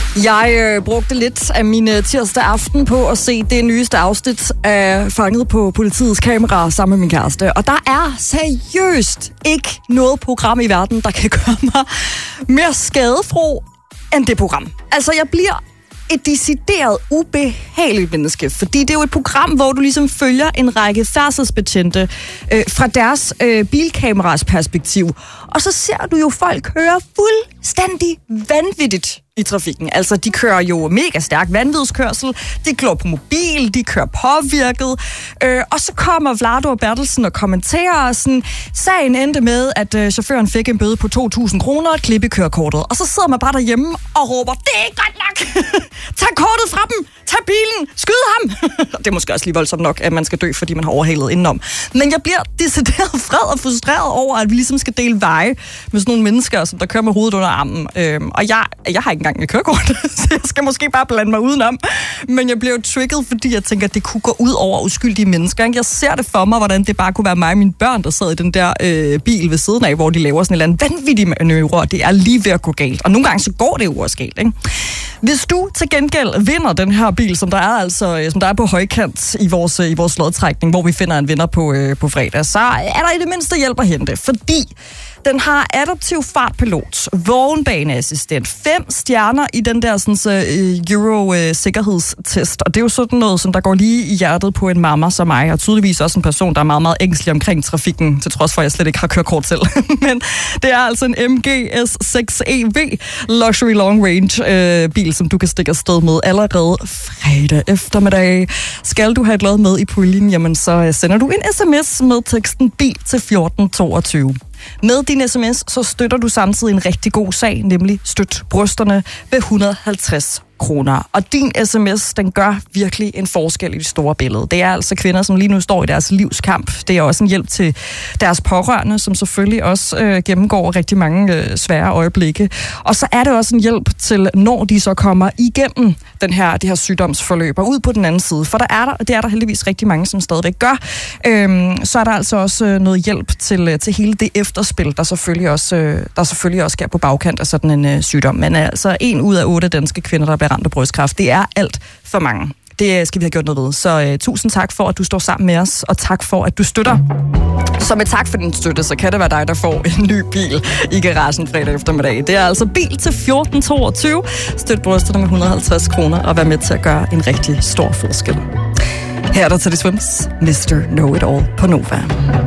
Jeg brugte lidt af min tirsdag aften på at se det nyeste afsnit af Fanget på politiets kamera sammen med min kæreste. Og der er seriøst ikke noget program i verden, der kan gøre mig mere skadefro end det program. Altså, jeg bliver et decideret ubehageligt menneske, fordi det er jo et program, hvor du ligesom følger en række færdselsbetjente fra deres bilkameras perspektiv. Og så ser du jo folk køre fuldstændig vanvittigt i trafikken. Altså, de kører jo mega stærk vanvidskørsel, de klår på mobil, de kører påvirket, og så kommer Vlado og Bertelsen og kommenterer sådan, sagen endte med, at chaufføren fik en bøde på 2.000 kroner og et klip i kørekortet. Og så sidder man bare derhjemme og råber, det er ikke godt nok! Tag kortet fra dem! Tag bilen! Skyd ham! Det er måske også lige voldsomt nok, at man skal dø, fordi man har overhalet indenom. Men jeg bliver decideret vred og frustreret over, at vi ligesom skal dele veje med sådan nogle mennesker, som der kører med hovedet under armen. Og jeg har ikke engang et kørekort, så jeg skal måske bare blande mig udenom. Men jeg bliver jo trigget, fordi jeg tænker, at det kunne gå ud over uskyldige mennesker. Jeg ser det for mig, hvordan det bare kunne være mig og mine børn, der sad i den der bil ved siden af, hvor de laver sådan en eller anden vanvittig manøvre, og det er lige ved at gå galt. Og nogle gange så går det jo også galt, ikke? Hvis du til gengæld vinder den her bil, som der er på højkant i vores lodtrækning, hvor vi finder en vinder på fredag, så er der i det mindste hjælp at hente, fordi den har adaptiv fartpilot, vognbaneassistent, 5 stjerner i den der sådan, Euro-sikkerhedstest. Og det er jo sådan noget, som der går lige i hjertet på en mamma som mig, og tydeligvis også en person, der er meget, meget ængstelig omkring trafikken, til trods for, at jeg slet ikke har kørekort selv. Men det er altså en MG S6EV Luxury Long Range bil, som du kan stikke afsted med allerede fredag eftermiddag. Skal du have et lod med i puljen, jamen så sender du en sms med teksten bil til 1422. Med din sms, så støtter du samtidig en rigtig god sag, nemlig Støt Brysterne ved 150 kroner. Og din sms, den gør virkelig en forskel i det store billede. Det er altså kvinder, som lige nu står i deres livskamp. Det er også en hjælp til deres pårørende, som selvfølgelig også gennemgår rigtig mange svære øjeblikke. Og så er det også en hjælp til, når de så kommer igennem det her sygdomsforløb og ud på den anden side. For det er der heldigvis rigtig mange, som stadigvæk gør. Så er der altså også noget hjælp til hele det efterspil, der selvfølgelig også sker på bagkant af sådan en sygdom. Men altså 1 ud af 8 danske kvinder, der bliver ramt af brystkræft, det er alt for mange. Det skal vi have gjort noget ved. Så tusind tak for, at du står sammen med os, og tak for, at du støtter. Så med tak for din støtte, så kan det være dig, der får en ny bil i garagen fredag eftermiddag. Det er altså bil til 1422. Støt brysterne med 150 kroner og vær med til at gøre en rigtig stor forskel. Her er der til det Swims, Mr. Know It All på Nova.